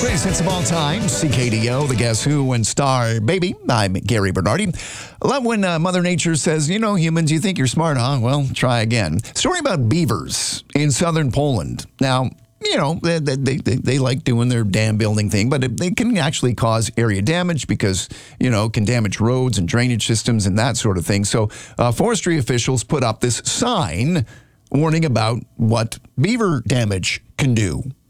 Greatest hits of all time, CKDO, the Guess Who, and Star Baby. I'm Gary Bernardi. I love when Mother Nature says, you know, humans, you think you're smart, huh? Well, try again. Story about beavers in southern Poland. Now, you know, they like doing their dam building thing, but they can actually cause area damage because, you know, can damage roads and drainage systems and that sort of thing. So forestry officials put up this sign warning about what beaver damage can do.